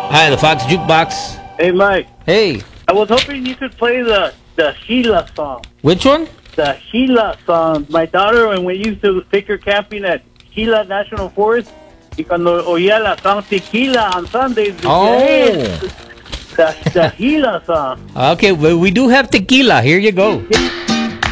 Hi, the Fox Jukebox. Hey, Mike. Hey, I was hoping you could play the Gila song. which one? The Gila song. My daughter, when we used to take her camping at Gila National Forest, y cuando oía la song Tequila on Sundays, decía, "Hey, the Gila song." Okay, well, we do have tequila. Here you go.